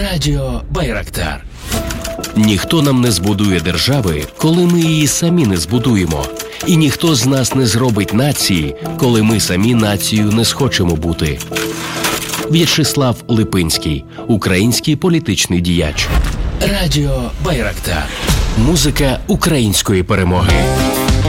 Радіо Байрактар. Ніхто нам не збудує держави, коли ми її самі не збудуємо. І ніхто з нас не зробить нації, коли ми самі нацією не схочемо бути. В'ячеслав Липинський, український політичний діяч. Радіо Байрактар. Музика української перемоги.